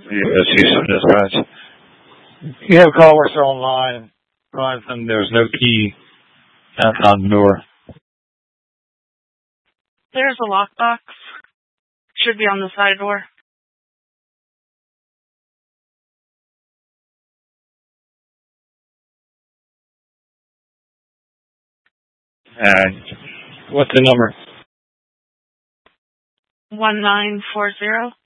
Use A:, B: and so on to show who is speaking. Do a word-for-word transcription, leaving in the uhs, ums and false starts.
A: That's Houston Dispatch. You have callers online, and there's no key on the door.
B: There's a lockbox. Should be on the side door.
A: And what's the number?
B: One nine four zero.